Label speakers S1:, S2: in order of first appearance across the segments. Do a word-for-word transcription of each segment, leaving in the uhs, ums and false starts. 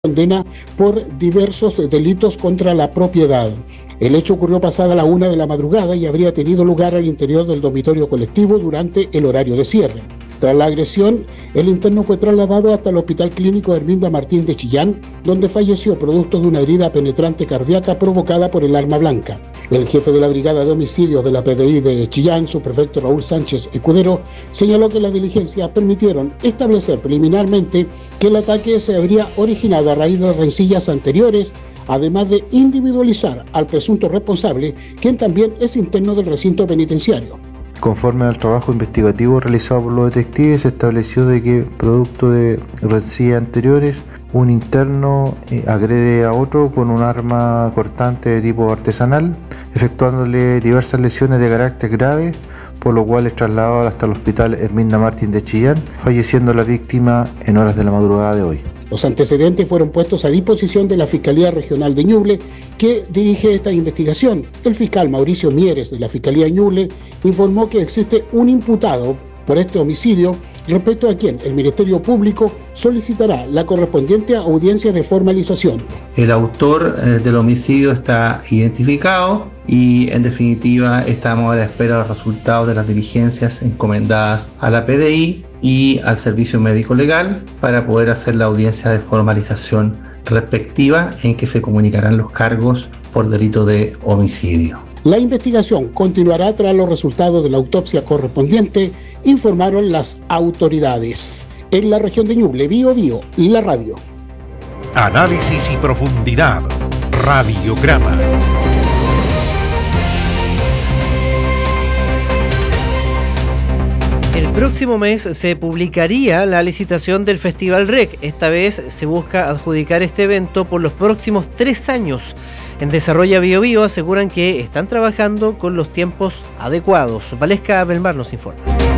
S1: condena por diversos delitos contra la propiedad. El hecho ocurrió pasada la una de la madrugada y habría tenido lugar al interior del dormitorio colectivo durante el horario de cierre. Tras la agresión, el interno fue trasladado hasta el Hospital Clínico Herminda Martín de Chillán, donde falleció producto de una herida penetrante cardíaca provocada por el arma blanca. El jefe de la Brigada de Homicidios de la P D I de Chillán, subprefecto Raúl Sánchez Escudero, señaló que las diligencias permitieron establecer preliminarmente que el ataque se habría originado a raíz de rencillas anteriores, además de individualizar al presunto responsable, quien también es interno del recinto penitenciario.
S2: Conforme al trabajo investigativo realizado por los detectives, se estableció de que, producto de rencillas anteriores, un interno eh, agrede a otro con un arma cortante de tipo artesanal, efectuándole diversas lesiones de carácter grave, por lo cual es trasladado hasta el Hospital Herminda Martín de Chillán, falleciendo la víctima en horas de la madrugada de hoy.
S1: Los antecedentes fueron puestos a disposición de la Fiscalía Regional de Ñuble, que dirige esta investigación. El fiscal Mauricio Mieres, de la Fiscalía Ñuble, informó que existe un imputado por este homicidio, respecto a quien el Ministerio Público solicitará la correspondiente audiencia de formalización.
S3: El autor eh, del homicidio está identificado y, en definitiva, estamos a la espera de los resultados de las diligencias encomendadas a la P D I y al Servicio Médico Legal para poder hacer la audiencia de formalización respectiva, en que se comunicarán los cargos por delito de homicidio.
S1: La investigación continuará tras los resultados de la autopsia correspondiente, informaron las autoridades. En la región de Ñuble, Bío Bío, la radio.
S4: Análisis y profundidad. Radiograma.
S5: El próximo mes se publicaría la licitación del Festival R E C. Esta vez se busca adjudicar este evento por los próximos tres años. En Desarrolla Bío Bío aseguran que están trabajando con los tiempos adecuados. Valesca Belmar nos informa.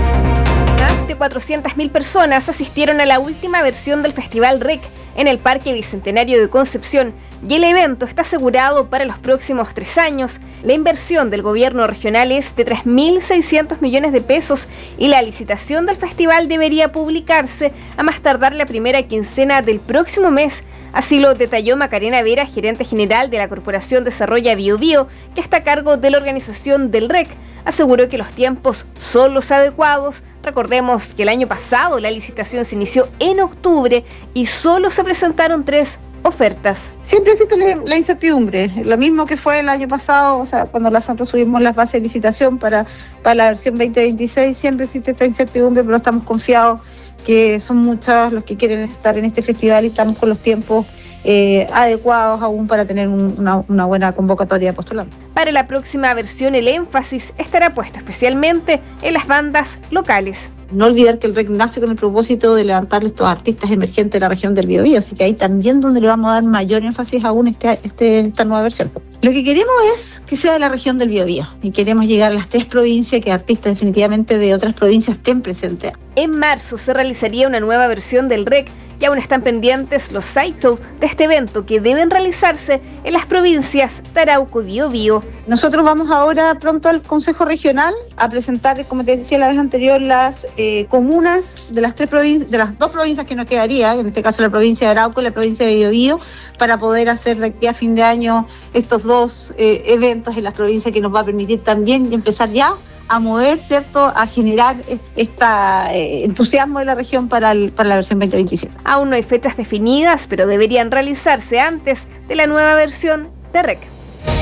S6: Más de cuatrocientas mil personas asistieron a la última versión del Festival R E C en el Parque Bicentenario de Concepción, y el evento está asegurado para los próximos tres años. La inversión del gobierno regional es de tres mil seiscientos millones de pesos y la licitación del festival debería publicarse a más tardar la primera quincena del próximo mes. Así lo detalló Macarena Vera, gerente general de la Corporación Desarrolla Bío Bío, que está a cargo de la organización del R E C. Aseguró que los tiempos son los adecuados. Recordemos que el año pasado la licitación se inició en octubre y solo se presentaron tres ofertas.
S7: Siempre existe la incertidumbre, lo mismo que fue el año pasado, o sea, cuando nosotros subimos las bases de licitación para, para la versión veinte veintiséis, siempre existe esta incertidumbre, pero estamos confiados que son muchos los que quieren estar en este festival y estamos con los tiempos eh, adecuados aún para tener un, una, una buena convocatoria de postulantes.
S6: Para la próxima versión el énfasis estará puesto especialmente en las bandas locales.
S7: No olvidar que el R E C nace con el propósito de levantar estos artistas emergentes de la región del Bío Bío, así que ahí también donde le vamos a dar mayor énfasis aún este, este, esta nueva versión. Lo que queremos es que sea de la región del Bío Bío y queremos llegar a las tres provincias, que artistas definitivamente de otras provincias estén presentes.
S6: En marzo se realizaría una nueva versión del R E C y aún están pendientes los site-out de este evento, que deben realizarse en las provincias de Arauco y Bío Bío.
S7: Nosotros vamos ahora pronto al Consejo Regional a presentar, como te decía la vez anterior, las eh, comunas de las tres provincias, de las dos provincias que nos quedaría, en este caso la provincia de Arauco y la provincia de Bío Bío, para poder hacer de aquí a fin de año estos dos eh, eventos en las provincias, que nos va a permitir también empezar ya a mover, ¿cierto?, a generar este eh, entusiasmo de la región para, el, para la versión veinte veintisiete.
S6: Aún no hay fechas definidas, pero deberían realizarse antes de la nueva versión de R E C.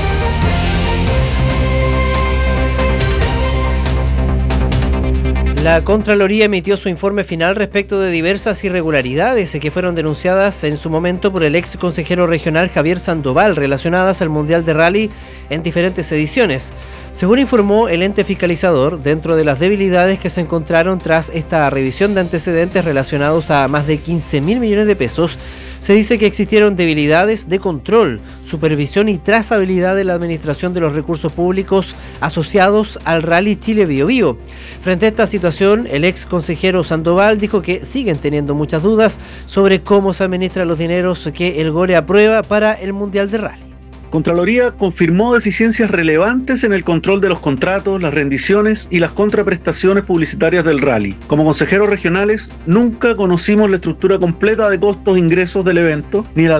S5: La Contraloría emitió su informe final respecto de diversas irregularidades que fueron denunciadas en su momento por el ex consejero regional Javier Sandoval, relacionadas al Mundial de Rally en diferentes ediciones. Según informó el ente fiscalizador, dentro de las debilidades que se encontraron tras esta revisión de antecedentes relacionados a más de quince mil millones de pesos, se dice que existieron debilidades de control, supervisión y trazabilidad de la administración de los recursos públicos asociados al Rally Chile Bío Bío. Frente a esta situación, el ex consejero Sandoval dijo que siguen teniendo muchas dudas sobre cómo se administran los dineros que el Gore aprueba para el Mundial de Rally.
S8: Contraloría confirmó deficiencias relevantes en el control de los contratos, las rendiciones y las contraprestaciones publicitarias del rally. Como consejeros regionales, nunca conocimos la estructura completa de costos e ingresos del evento, ni el